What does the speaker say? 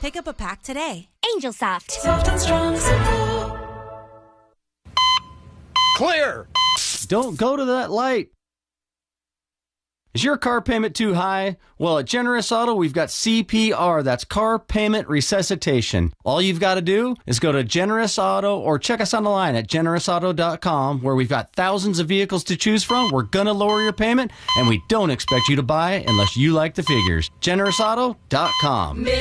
Pick up a pack today. Angel Soft. Soft and strong, simple. Clear! Don't go to that light. Is your car payment too high? Well, at Generous Auto, we've got CPR. That's Car Payment Resuscitation. All you've got to do is go to Generous Auto or check us on the line at generousauto.com, where we've got thousands of vehicles to choose from. We're going to lower your payment, and we don't expect you to buy unless you like the figures. generousauto.com.